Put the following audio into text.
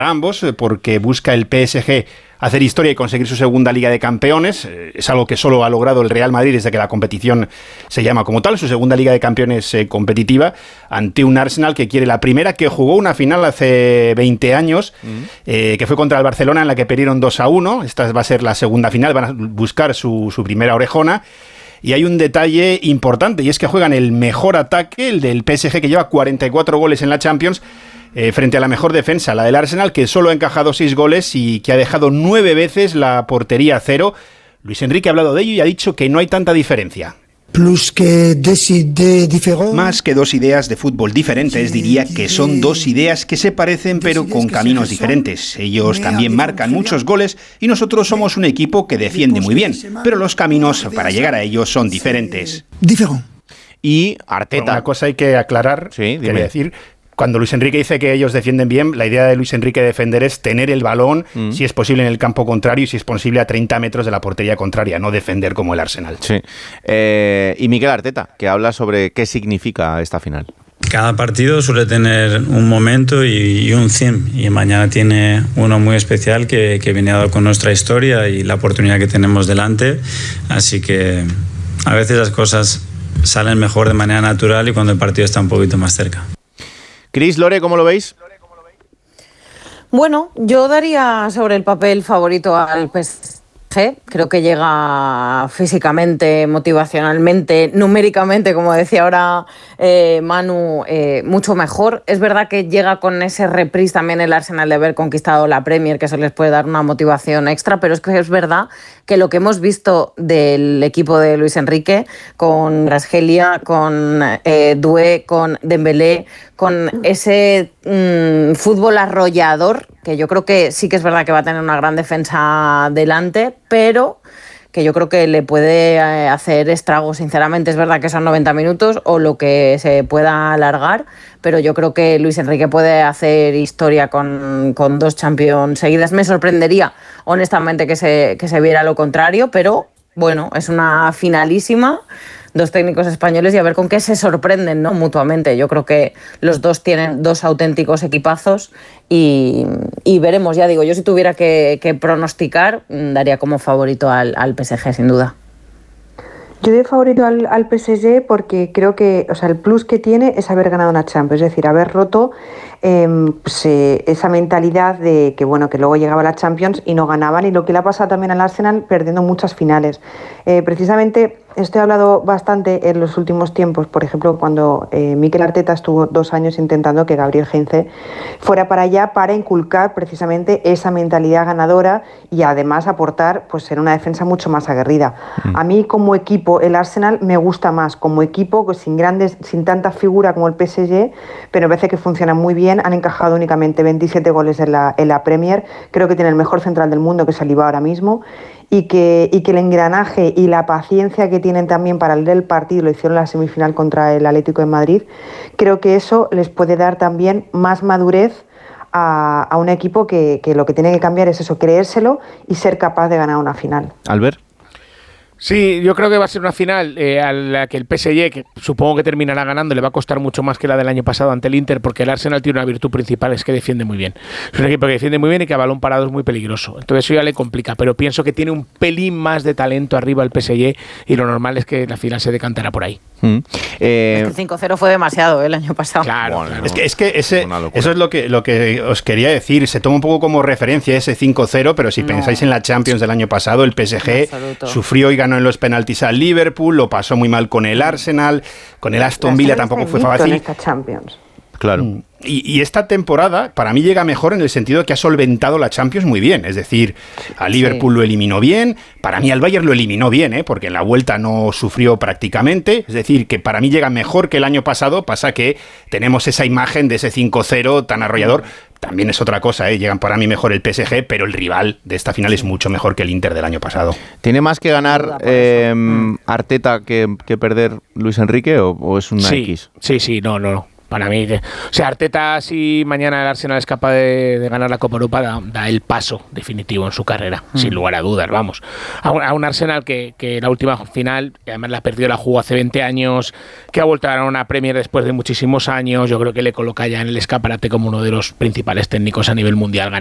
ambos, porque busca el PSG hacer historia y conseguir su segunda Liga de Campeones. Es algo que solo ha logrado el Real Madrid desde que la competición se llama como tal, su segunda Liga de Campeones competitiva, ante un Arsenal que quiere la primera, que jugó una final hace 20 años, que fue contra el Barcelona, en la que perdieron 2-1. Esta va a ser la segunda final, van a buscar su primera orejona. Y hay un detalle importante, y es que juegan el mejor ataque, el del PSG, que lleva 44 goles en la Champions, frente a la mejor defensa, la del Arsenal, que solo ha encajado 6 goles y que ha dejado 9 veces la portería a cero. Luis Enrique ha hablado de ello y ha dicho que no hay tanta diferencia. Más que dos ideas de fútbol diferentes, diría que son dos ideas que se parecen pero con caminos diferentes. Ellos también marcan muchos goles y nosotros somos un equipo que defiende muy bien, pero los caminos para llegar a ellos son diferentes. Y Arteta. Bueno, una cosa hay que aclarar, sí, quería decir. Cuando Luis Enrique dice que ellos defienden bien, la idea de Luis Enrique defender es tener el balón, si es posible, en el campo contrario y si es posible a 30 metros de la portería contraria, no defender como el Arsenal. Sí. Y Mikel Arteta, que habla sobre qué significa esta final. Cada partido suele tener un momento y un theme, y mañana tiene uno muy especial que viene dado con nuestra historia y la oportunidad que tenemos delante, así que a veces las cosas salen mejor de manera natural y cuando el partido está un poquito más cerca. Cris, Lore, ¿cómo lo veis? Bueno, yo daría sobre el papel favorito al PSG. Creo que llega físicamente, motivacionalmente, numéricamente, como decía ahora Manu, mucho mejor. Es verdad que llega con ese reprise también el Arsenal de haber conquistado la Premier, que eso les puede dar una motivación extra, pero es que es verdad que lo que hemos visto del equipo de Luis Enrique, con Kvaratskhelia, con Doué, con Dembélé, con ese fútbol arrollador, que yo creo que sí que es verdad que va a tener una gran defensa delante, pero que yo creo que le puede hacer estragos, sinceramente. Es verdad que son 90 minutos o lo que se pueda alargar, pero yo creo que Luis Enrique puede hacer historia con 2 Champions seguidas. Me sorprendería, honestamente, que se viera lo contrario, pero bueno, es una finalísima, 2 técnicos españoles y a ver con qué se sorprenden, ¿no? Mutuamente. Yo creo que los dos tienen 2 auténticos equipazos y veremos, ya digo, yo si tuviera que pronosticar, daría como favorito al PSG, sin duda. Yo doy favorito al PSG porque creo que, o sea, el plus que tiene es haber ganado una Champions, es decir, haber roto esa mentalidad de que, bueno, que luego llegaba la Champions y no ganaban, y lo que le ha pasado también al Arsenal perdiendo muchas finales. Precisamente esto he hablado bastante en los últimos tiempos, por ejemplo, cuando Mikel Arteta estuvo 2 años intentando que Gabriel Heinze fuera para allá para inculcar precisamente esa mentalidad ganadora y además aportar, pues, ser una defensa mucho más aguerrida. A mí como equipo el Arsenal me gusta más como equipo, pues, sin tanta figura como el PSG, pero me parece que funciona muy bien. Han encajado únicamente 27 goles en la Premier. Creo que tiene el mejor central del mundo, que es Saliba ahora mismo, y que el engranaje y la paciencia que tienen también para leer el partido, lo hicieron en la semifinal contra el Atlético de Madrid, creo que eso les puede dar también más madurez a un equipo que lo que tiene que cambiar es eso, creérselo y ser capaz de ganar una final. Albert. Sí, yo creo que va a ser una final a la que el PSG, que supongo que terminará ganando, le va a costar mucho más que la del año pasado ante el Inter, porque el Arsenal tiene una virtud principal, es que defiende muy bien. Es un equipo que defiende muy bien y que a balón parado es muy peligroso. Entonces eso ya le complica, pero pienso que tiene un pelín más de talento arriba el PSG y lo normal es que la final se decantará por ahí. Es que el 5-0 fue demasiado el año pasado. Claro, bueno, claro. Es que eso es lo que os quería decir. Se toma un poco como referencia ese 5-0, pero si pensáis en la Champions del año pasado, el PSG sufrió y ganó en los penaltis al Liverpool, lo pasó muy mal con el Arsenal, con el Aston Villa tampoco fue fácil. Esta Champions. Claro. Y esta temporada para mí llega mejor en el sentido de que ha solventado la Champions muy bien. Es decir, a Liverpool lo eliminó bien, para mí al Bayern lo eliminó bien, porque en la vuelta no sufrió prácticamente. Es decir, que para mí llega mejor que el año pasado, pasa que tenemos esa imagen de ese 5-0 tan arrollador. También es otra cosa, llegan para mí mejor el PSG, pero el rival de esta final es mucho mejor que el Inter del año pasado. ¿Tiene más que ganar Arteta que perder Luis Enrique o es una X? Sí, no. Para mí, o sea, Arteta, si mañana el Arsenal es capaz de ganar la Copa Europa, da el paso definitivo en su carrera, sin lugar a dudas, vamos. A un Arsenal que la última final, además la perdió, la jugó hace 20 años, que ha vuelto a ganar una Premier después de muchísimos años, yo creo que le coloca ya en el escaparate como uno de los principales técnicos a nivel mundial.